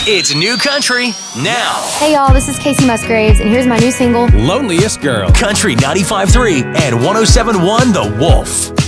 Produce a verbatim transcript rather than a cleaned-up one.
It's New Country now. Hey y'all, this is Casey Musgraves, and here's my new single, Loneliest Girl. Country ninety-five point three and one oh seven point one The Wolf.